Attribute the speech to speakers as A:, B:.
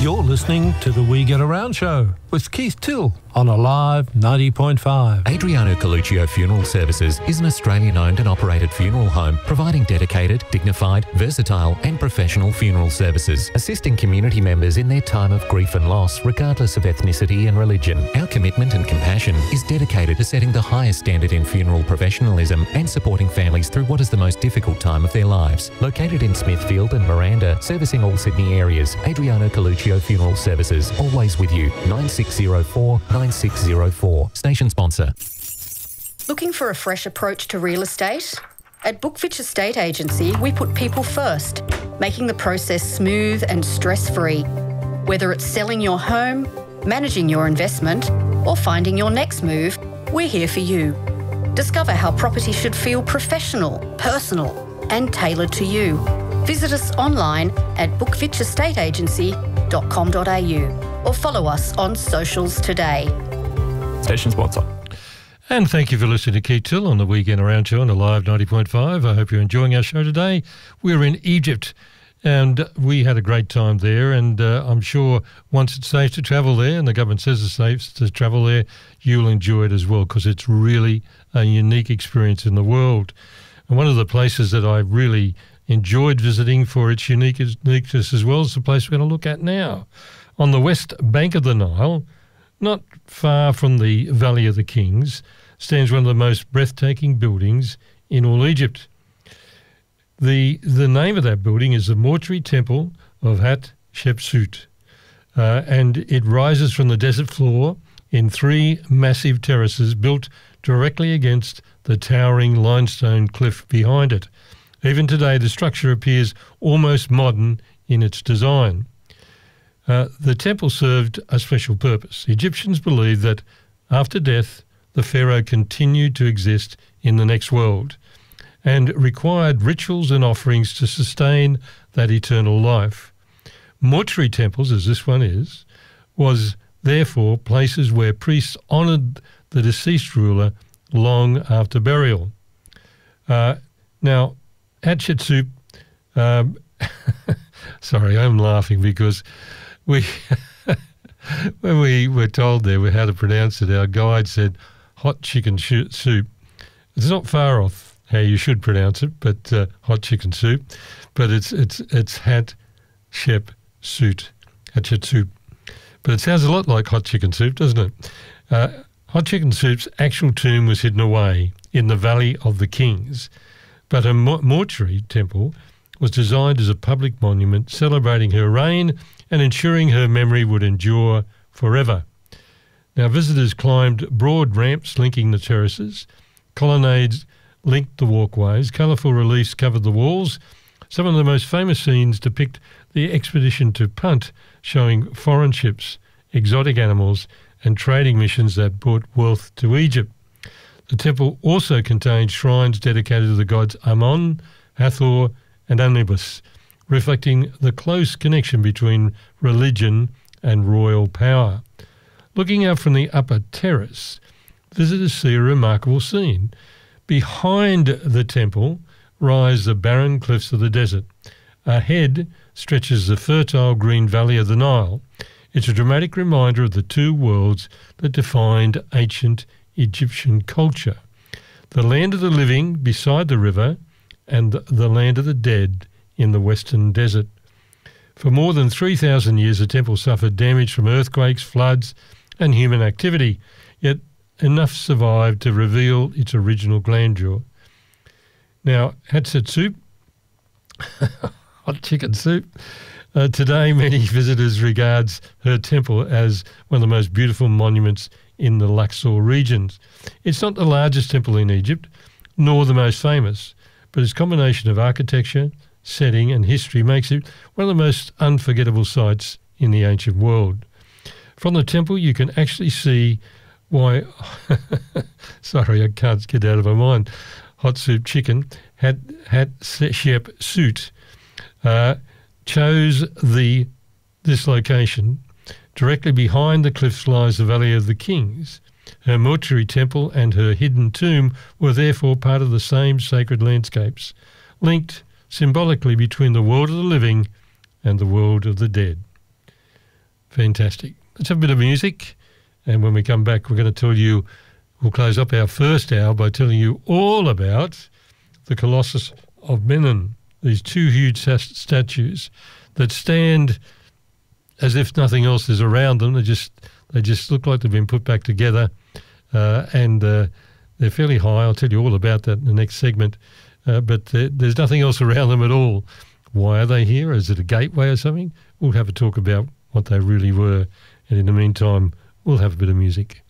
A: You're listening to the We Get Around Show with Keith Till on Alive 90.5.
B: Adriano Coluccio Funeral Services is an Australian-owned and operated funeral home providing dedicated, dignified, versatile and professional funeral services, assisting community members in their time of grief and loss regardless of ethnicity and religion. Our commitment and compassion is dedicated to setting the highest standard in funeral professionalism and supporting families through what is the most difficult time of their lives. Located in Smithfield and Miranda, servicing all Sydney areas, Adriano Coluccio Funeral Services, always with you. 9604 9604. Station sponsor.
C: Looking for a fresh approach to real estate? At Bookfitch Estate Agency, we put people first, making the process smooth and stress-free. Whether it's selling your home, managing your investment, or finding your next move, we're here for you. Discover how property should feel professional, personal, and tailored to you. Visit us online at bookfitchestateagency.com.au or follow us on socials today.
D: Station sponsor.
A: And thank you for listening to Keith Till on the Weekend Around Show on Alive 90.5. I hope you're enjoying our show today. We're in Egypt and we had a great time there, and I'm sure once it's safe to travel there, and the government says it's safe to travel there, you'll enjoy it as well because it's really a unique experience in the world. And one of the places that I really enjoyed visiting for its uniqueness as well is the place we're going to look at now. On the west bank of the Nile, not far from the Valley of the Kings, stands one of the most breathtaking buildings in all Egypt. The name of that building is the Mortuary Temple of Hatshepsut, and it rises from the desert floor in three massive terraces built directly against the towering limestone cliff behind it. Even today, the structure appears almost modern in its design. The temple served a special purpose. Egyptians believed that after death, the pharaoh continued to exist in the next world and required rituals and offerings to sustain that eternal life. Mortuary temples, as this one is, was therefore places where priests honoured the deceased ruler long after burial. Now, Hatshepsut, sorry, I'm laughing because when we were told there how to pronounce it, our guide said hot chicken soup. It's not far off how you should pronounce it, but hot chicken soup. But it's Hatshepsut. But it sounds a lot like hot chicken soup, doesn't it? Hot chicken soup's actual tomb was hidden away in the Valley of the Kings, but her mortuary temple was designed as a public monument celebrating her reign and ensuring her memory would endure forever. Now, visitors climbed broad ramps linking the terraces, colonnades linked the walkways, colourful reliefs covered the walls. Some of the most famous scenes depict the expedition to Punt, showing foreign ships, exotic animals and trading missions that brought wealth to Egypt. The temple also contains shrines dedicated to the gods Ammon, Hathor and Anubis, reflecting the close connection between religion and royal power. Looking out from the upper terrace, visitors see a remarkable scene. Behind the temple rise the barren cliffs of the desert. Ahead stretches the fertile green valley of the Nile. It's a dramatic reminder of the two worlds that defined ancient Egyptian culture. The land of the living beside the river and the land of the dead in the western desert. For more than 3,000 years, the temple suffered damage from earthquakes, floods and human activity, yet enough survived to reveal its original grandeur. Now, Hatshepsut, hot chicken soup. Today, many visitors regards her temple as one of the most beautiful monuments in the Luxor regions. It's not the largest temple in Egypt, nor the most famous, but its combination of architecture, setting and history makes it one of the most unforgettable sights in the ancient world. From the temple, you can actually see why, sorry, I can't get out of my mind, hot soup chicken, Hatshepsut, chose this location. Directly behind the cliffs lies the Valley of the Kings. Her mortuary temple and her hidden tomb were therefore part of the same sacred landscapes, linked symbolically between the world of the living and the world of the dead. Fantastic. Let's have a bit of music. And when we come back, we're going to tell you, we'll close up our first hour by telling you all about the Colossus of Menon, these two huge statues that stand as if nothing else is around them. They just look like they've been put back together, and they're fairly high. I'll tell you all about that in the next segment. But there's nothing else around them at all. Why are they here? Is it a gateway or something? We'll have a talk about what they really were. And in the meantime, we'll have a bit of music.